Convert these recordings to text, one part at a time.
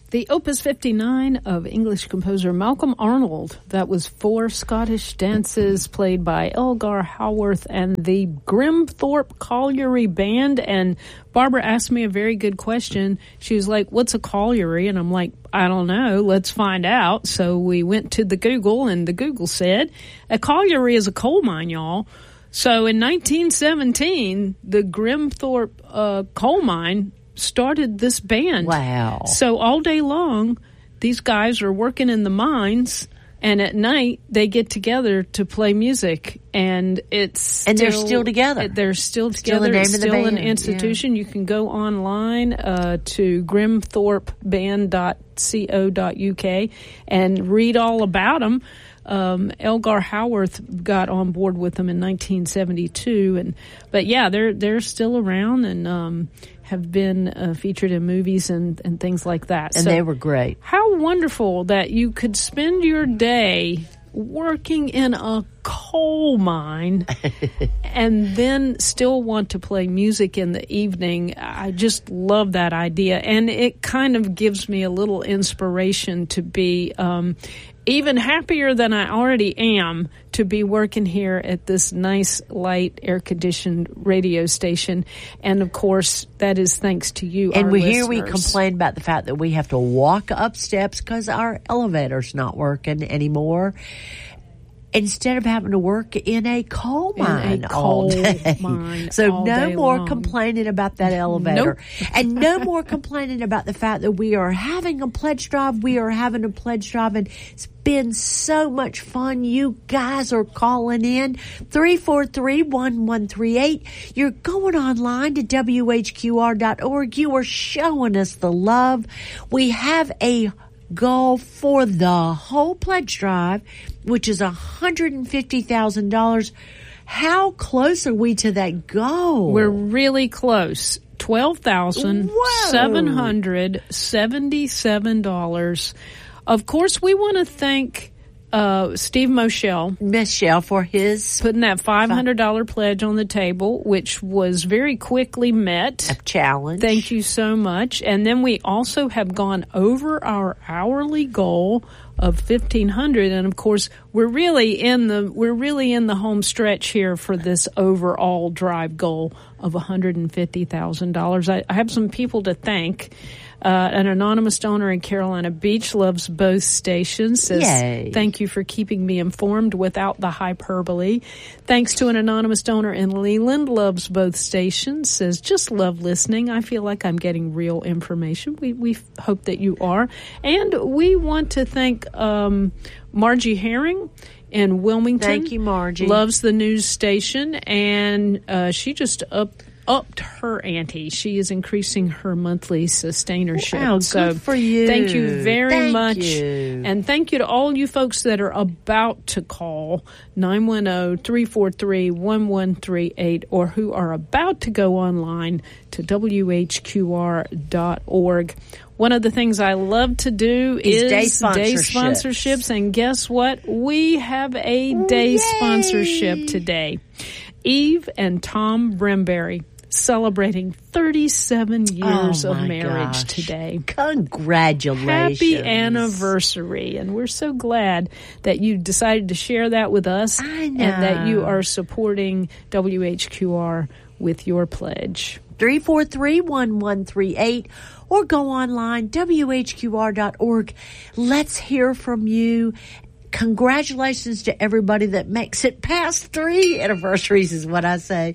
The Opus 59 of English composer Malcolm Arnold. That was 4 Scottish dances played by Elgar Howarth and the Grimthorpe Colliery Band. And Barbara asked me a very good question. She was like, what's a colliery? And I'm like, I don't know. Let's find out. So we went to the Google, and the Google said, a colliery is a coal mine, y'all. So in 1917, the Grimthorpe coal mine started this band. Wow. So all day long, these guys are working in the mines, and at night they get together to play music, and they're still together. They're still together. The name it's of the still an band. institution. Yeah. You can go online to grimthorpeband.co.uk and read all about them. Elgar Howarth got on board with them in 1972, but yeah, they're still around and have been featured in movies and things like that. And so they were great. How wonderful that you could spend your day working in a coal mine and then still want to play music in the evening. I just love that idea, and it kind of gives me a little inspiration to be even happier than I already am to be working here at this nice, light, air-conditioned radio station. And, of course, that is thanks to you, and our here we listeners. complain about the fact that we have to walk up steps because our elevator's not working anymore, instead of having to work in a coal mine all day. So no more complaining about that elevator. Nope. And no more complaining about the fact that we are having a pledge drive. We are having a pledge drive, and it's been so much fun. You guys are calling in 343-1138. You're going online to WHQR.org. You are showing us the love. We have a goal for the whole pledge drive, which is $150,000. How close are we to that goal? We're really close. $12,777. Of course, we want to thank Steve Michelle for his putting that $500 pledge on the table, which was very quickly met. A challenge. Thank you so much. And then we also have gone over our hourly goal of $1,500, and of course we're really in the home stretch here for this overall drive goal of $150,000. I have some people to thank. An anonymous donor in Carolina Beach loves both stations. Says, yay. Thank you for keeping me informed without the hyperbole. Thanks to an anonymous donor in Leland, loves both stations. Says, just love listening. I feel like I'm getting real information. We hope that you are. And we want to thank Margie Herring in Wilmington. Thank you, Margie. Loves the news station, and she just upped her ante. She is increasing her monthly sustainership. Wow, so good for you. Thank you very much. You. And thank you to all you folks that are about to call 910-343-1138 or who are about to go online to WHQR.org. One of the things I love to do is day sponsorships. And guess what? We have a day sponsorship today. Eve and Tom Brimberry celebrating 37 years of marriage today. Congratulations. Happy anniversary. And we're so glad that you decided to share that with us. I know. And that you are supporting WHQR with your pledge. 343-1138 or go online, WHQR.org. Let's hear from you. Congratulations to everybody that makes it past 3 anniversaries is what I say.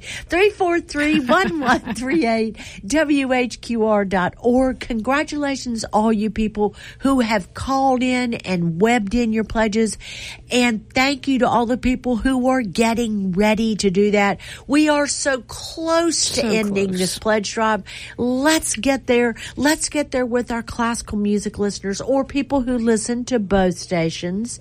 343-1138, WHQR.org. Congratulations all you people who have called in and webbed in your pledges. And thank you to all the people who are getting ready to do that. We are so close to ending this pledge drive. Let's get there. Let's get there with our classical music listeners or people who listen to both stations.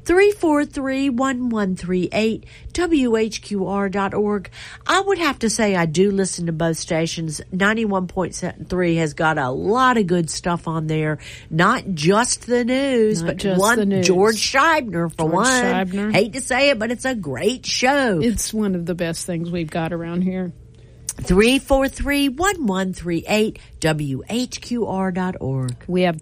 343-1138, WHQR.org. I would have to say I do listen to both stations. 91.3 has got a lot of good stuff on there. Not just the news, but one George Scheibner for one. Hate to say it, but it's a great show. It's one of the best things we've got around here. 343-1138, WHQR.org. We have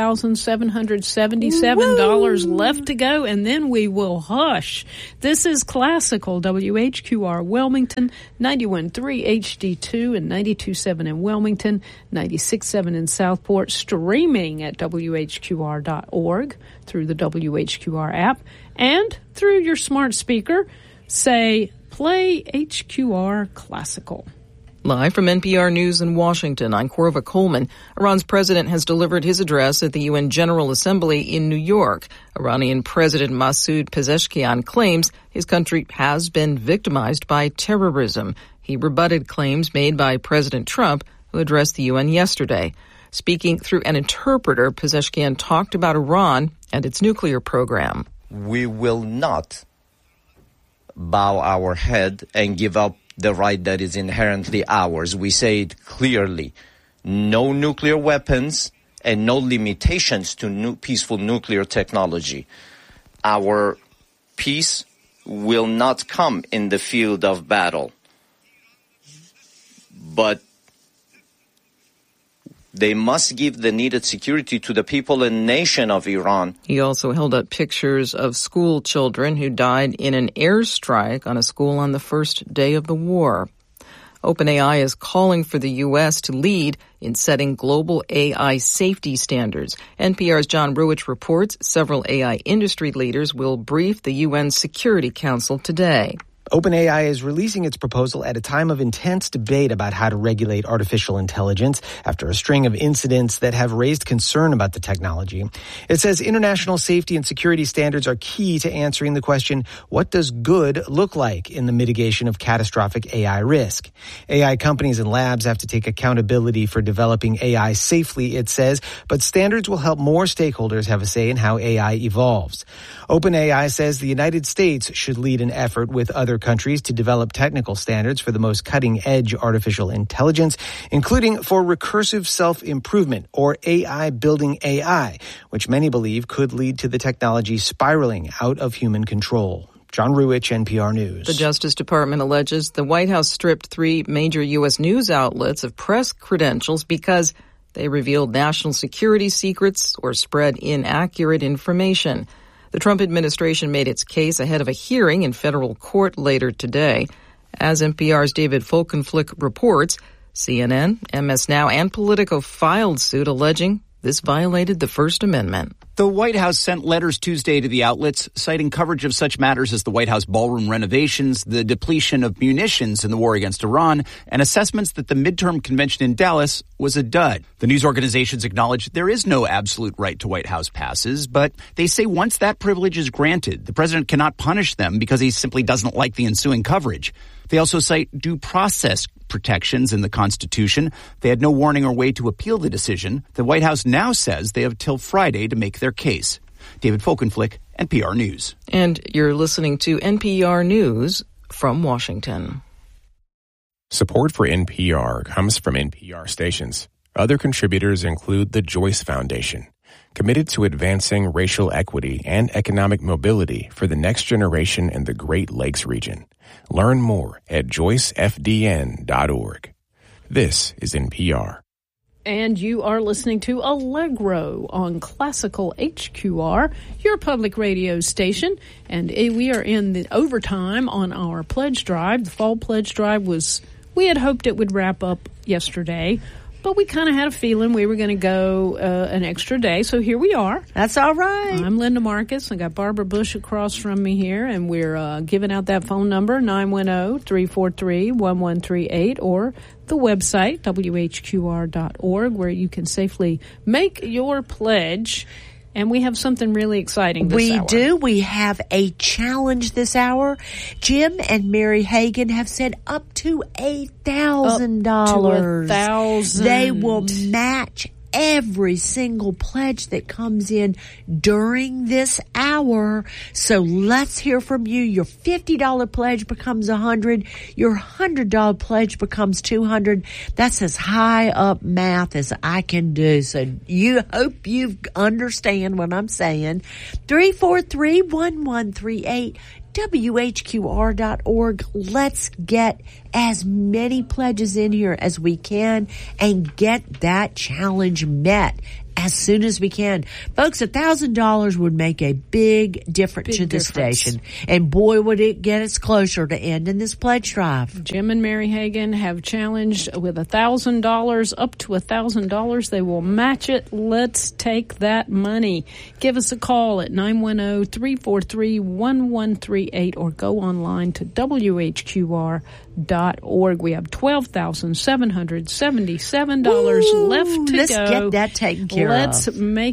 $12,777 left to go, and then we will hush. This is Classical, WHQR Wilmington, 91.3 HD2 and 92.7 in Wilmington, 96.7 in Southport, streaming at WHQR.org through the WHQR app and through your smart speaker. Say, play HQR Classical. Live from NPR News in Washington, I'm Corva Coleman. Iran's president has delivered his address at the UN General Assembly in New York. Iranian President Masoud Pezeshkian claims his country has been victimized by terrorism. He rebutted claims made by President Trump, who addressed the UN yesterday. Speaking through an interpreter, Pezeshkian talked about Iran and its nuclear program. We will not bow our head and give up the right that is inherently ours. We say it clearly. No nuclear weapons and no limitations to peaceful nuclear technology. Our peace will not come in the field of battle. But they must give the needed security to the people and nation of Iran. He also held up pictures of school children who died in an airstrike on a school on the first day of the war. OpenAI is calling for the U.S. to lead in setting global AI safety standards. NPR's John Ruwitch reports several AI industry leaders will brief the UN Security Council today. OpenAI is releasing its proposal at a time of intense debate about how to regulate artificial intelligence after a string of incidents that have raised concern about the technology. It says international safety and security standards are key to answering the question, what does good look like in the mitigation of catastrophic AI risk? AI companies and labs have to take accountability for developing AI safely, it says, but standards will help more stakeholders have a say in how AI evolves. OpenAI says the United States should lead an effort with other countries to develop technical standards for the most cutting-edge artificial intelligence, including for recursive self-improvement, or AI building AI, which many believe could lead to the technology spiraling out of human control. John Ruwitch, NPR News. The Justice Department alleges the White House stripped 3 major U.S. news outlets of press credentials because they revealed national security secrets or spread inaccurate information. The Trump administration made its case ahead of a hearing in federal court later today. As NPR's David Folkenflik reports, CNN, MS Now, and Politico filed suit alleging this violated the First Amendment. The White House sent letters Tuesday to the outlets, citing coverage of such matters as the White House ballroom renovations, the depletion of munitions in the war against Iran, and assessments that the midterm convention in Dallas was a dud. The news organizations acknowledge there is no absolute right to White House passes, but they say once that privilege is granted, the president cannot punish them because he simply doesn't like the ensuing coverage. They also cite due process protections in the Constitution. They had no warning or way to appeal the decision. The White House now says they have till Friday to make their case. David Folkenflik, NPR News. And you're listening to NPR News from Washington. Support for NPR comes from NPR stations. Other contributors include the Joyce Foundation, committed to advancing racial equity and economic mobility for the next generation in the Great Lakes region. Learn more at joycefdn.org. This is NPR. And you are listening to Allegro on Classical HQR, your public radio station. And we are in the overtime on our pledge drive. The fall pledge drive we had hoped it would wrap up yesterday, but we kind of had a feeling we were going to go an extra day, so here we are. That's all right. I'm Linda Marcus. I got Barbara Bush across from me here, and we're giving out that phone number, 910-343-1138, or the website, WHQR.org, where you can safely make your pledge. And we have something really exciting this hour. We do. We have a challenge this hour. Jim and Mary Hagan have said up to $1,000. They will match every single pledge that comes in during this hour. So let's hear from you. Your $50 pledge becomes $100. Your $100 pledge becomes $200. That's as high up math as I can do. So you hope you understand what I'm saying. 343-1138, WHQR.org. Let's get as many pledges in here as we can and get that challenge met as soon as we can. Folks, $1,000 would make a big difference to the station. And boy, would it get us closer to ending this pledge drive. Jim and Mary Hagan have challenged with $1,000, up to $1,000. They will match it. Let's take that money. Give us a call at 910-343-1138 or go online to WHQR.org. We have $12,777 left to Let's go. get that taken care of. Let's make